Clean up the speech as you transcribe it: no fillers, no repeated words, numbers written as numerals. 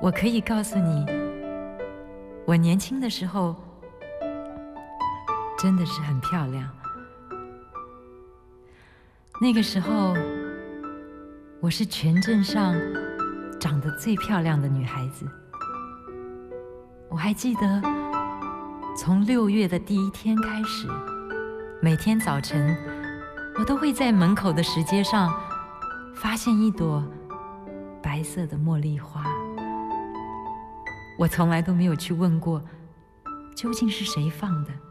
我可以告诉你，我年轻的时候真的是很漂亮。那个时候，我是全镇上长得最漂亮的女孩子。我还记得，从6月的第1天开始，每天早晨，我都会在门口的石阶上发现一朵白色的茉莉花。我从来都没有去问过，究竟是谁放的。